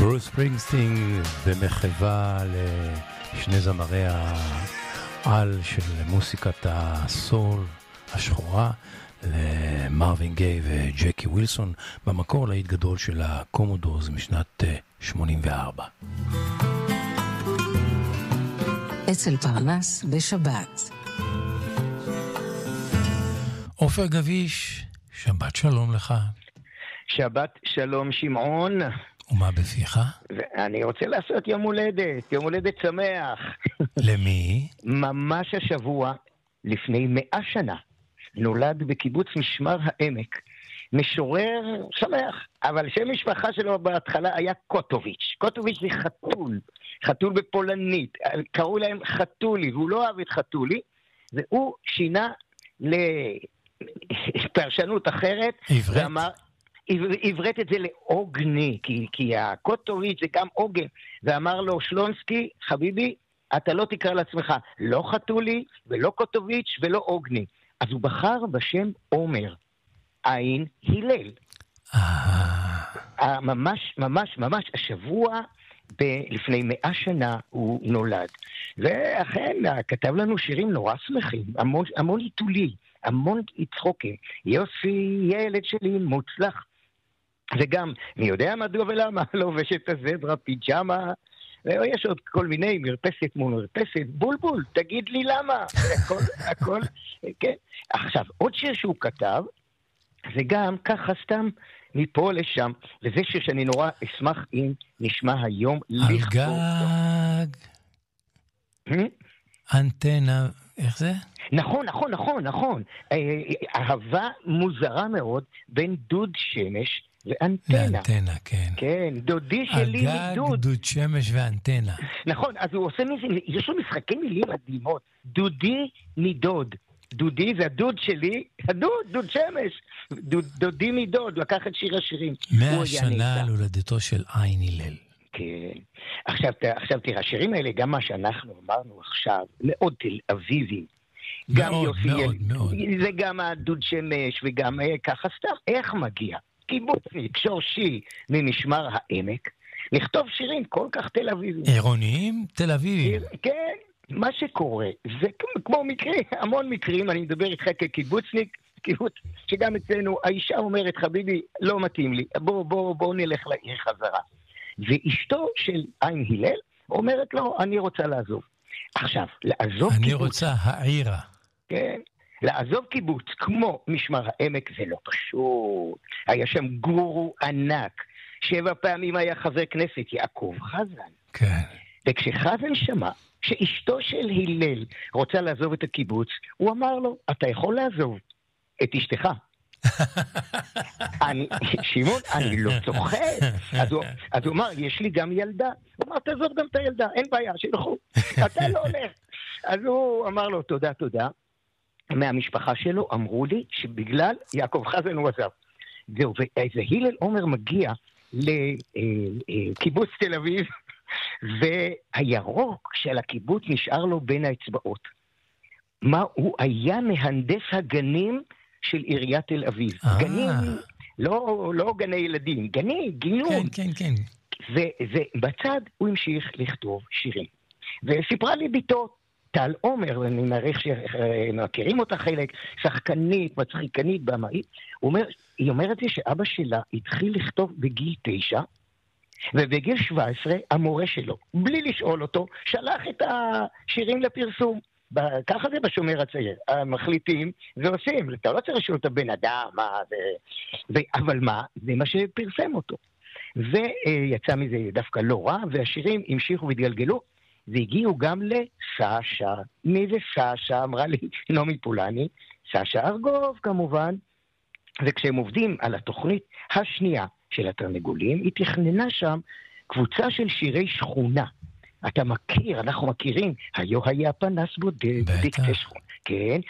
ברוס ספרינגסטין במחווה לשני זמרי העל של מוסיקת הסול השחורה, למרווין גיי וג'קי ווילסון, במקור להיט גדול של הקומודורס משנת 84. אצל פרנס בשבת. עופר גביש, שבת שלום לך. שבת שלום שמעון. ומה בפיך? אני רוצה לעשות יום הולדת, יום הולדת שמח. למי? ממש השבוע, לפני 100 שנה, נולד בקיבוץ משמר העמק, משורר שמח, אבל שם משפחה שלו בהתחלה היה קוטוביץ'. קוטוביץ' זה חתול, חתול בפולנית, קראו להם חתולי, והוא לא אהב את חתולי, והוא שינה לפרשנות אחרת, עברת? ואמר, עברת את זה לאוגני, כי הקוטוביץ' זה גם אוגן, ואמר לו שלונסקי, חביבי, אתה לא תקרא לעצמך לא חתולי ולא קוטוביץ' ולא אוגני. אז הוא בחר בשם עומר, עין הלל. ממש ממש ממש השבוע לפני 100 שנה הוא נולד. ואכן כתב לנו שירים נורא שמחים, המון עיתולי, המון צחוקים. יוסי ילד שלי מוצלח. וגם מי יודע מדוע ולמה לובש את הזברה פיג'מה. ויש עוד כל מיני מרפסת מול מרפסת, בולבול, תגיד לי למה. הכל, כן. עכשיו, עוד שיר שהוא כתב, זה גם ככה סתם מפה לשם, וזה שיר שאני נורא אשמח אם נשמע היום על גג. אנטנה, איך זה? נכון. אהבה מוזרה מאוד בין דוד שמש ואנטנה. לאנטנה, כן. כן, דודי שלי מדוד. הגג, דוד שמש ואנטנה. נכון, אז הוא עושה מזה, יש לו משחקי מילים מדהימות. דודי מדוד. דודי זה הדוד שלי, דוד שמש. דודי מדוד, לקח את שיר השירים. 100 שנה להולדתו של עין הלל. כן. עכשיו תראה, השירים האלה, גם מה שאנחנו אמרנו עכשיו, מאוד תל אביבים. מאוד, מאוד. זה גם הדוד שמש וגם ככה סתם. איך מגיע? קיבוצניק, שורשי ממשמר העמק, לכתוב שירים כל כך תל אביבים. עירוניים? תל אביבים. כן, מה שקורה, זה כמו מקרים, המון מקרים, אני מדבר איתך כקיבוצניק, קיבוץ, שגם אצלנו האישה אומרת, חביבי, לא מתאים לי, בוא נלך לעיר חזרה. ואשתו של עין הלל אומרת לו, אני רוצה לעזוב. עכשיו, לעזוב אני קיבוץ. רוצה העירה. כן. לעזוב קיבוץ כמו משמר העמק זה לא פשוט. היה שם גורו ענק. 7 פעמים היה חבר כנסת, יעקב חזן. כן. וכשחזן שמע שאשתו של הלל רוצה לעזוב את הקיבוץ, הוא אמר לו, אתה יכול לעזוב את אשתך. שמעון, אני לא צוחק. אז הוא אמר, יש לי גם ילדה. הוא אמר, תעזוב גם את הילדה, אין בעיה, שילכו. אתה לא הולך. אז הוא אמר לו, תודה. מהמשפחה שלו אמרו לי שבגלל יעקב חזן הוא עזב. זהו, ואיזה הלל עומר מגיע לקיבוץ תל אביב, והירוק של הקיבוץ נשאר לו בין האצבעות. הוא היה מהנדס הגנים של עיריית תל אביב. גנים, לא גני ילדים, גינון. כן. ובצד הוא המשיך לכתוב שירים. וסיפרה לי ביתו, טל עומר, אני מעריך שמכירים אותה חלק, שחקנית, מצחיקנית, במאית, היא אומרת לי שאבא שלה התחיל לכתוב בגיל 9, ובגיל 17 המורה שלו, בלי לשאול אותו, שלח את השירים לפרסום. ככה זה בשומר הצעיר, מחליטים ועושים, אתה לא צריך לשאול את הבן אדם, אבל מה? זה מה שפרסם אותו. ויצא מזה דווקא לא רע, והשירים המשיכו והתגלגלו, והגיעו גם לסשה. מי זה סשה? אמרה לי נעמי פולני, סשה ארגוב כמובן. וכשהם עובדים על התוכנית השנייה של התרנגולים, היא תכננה שם קבוצה של שירי שכונה. אתה מכיר, אנחנו מכירים, היו היה פנס בודד, בטח. כן,